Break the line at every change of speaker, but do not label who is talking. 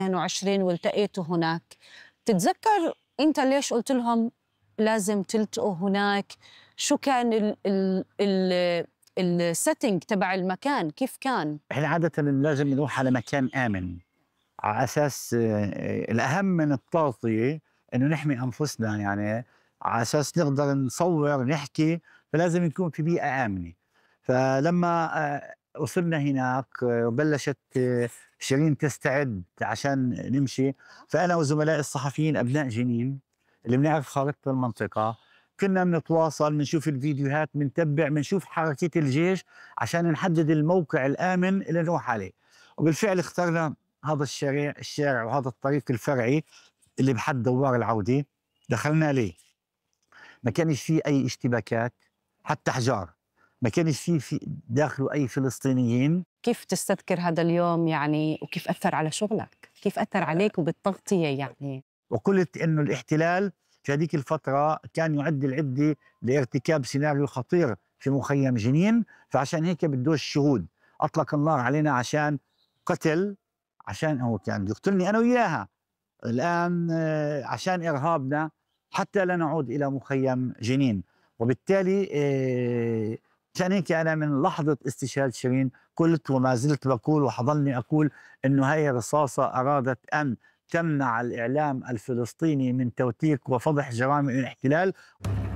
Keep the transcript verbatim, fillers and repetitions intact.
اثنين وعشرين والتقيتوا هناك، تتذكر أنت ليش قلت لهم لازم تلتقوا هناك؟ شو كان ال ال ال السيتنج تبع المكان، كيف كان؟
احنا عادة لازم نروح على مكان آمن، على أساس آه، الأهم من التغطية إنه نحمي أنفسنا، يعني على أساس نقدر نصور نحكي، فلازم يكون في بيئة آمنة. فلما آه، وصلنا هناك آه، وبلشت آه، شيرين تستعد عشان نمشي، فأنا وزملائي الصحفيين أبناء جنين اللي بنعرف خارطة المنطقة كنا بنتواصل، بنشوف الفيديوهات، بنتبع، بنشوف حركة الجيش عشان نحدد الموقع الآمن اللي نروح عليه. وبالفعل اخترنا هذا الشارع الشارع وهذا الطريق الفرعي اللي بحد دوار العودة. دخلنا ليه، ما كانش فيه أي اشتباكات، حتى حجار، ما كانش فيه في داخله أي فلسطينيين.
كيف تستذكر هذا اليوم يعني، وكيف أثّر على شغلك؟ كيف أثّر عليك وبالتغطية يعني؟
وقلت إنه الاحتلال في هذيك الفترة كان يعد العدة لارتكاب سيناريو خطير في مخيم جنين، فعشان هيك بده الشهود أطلق النار علينا عشان قتل، عشان هو كان بده يقتلني أنا وياها الآن آه، عشان إرهابنا حتى لا نعود إلى مخيم جنين. وبالتالي آه، عشان هيك أنا من لحظة استشهاد شيرين قلت وما زلت بقول وحظلني أقول إنه هي رصاصة أرادت أن تمنع الإعلام الفلسطيني من توثيق وفضح جرائم الاحتلال.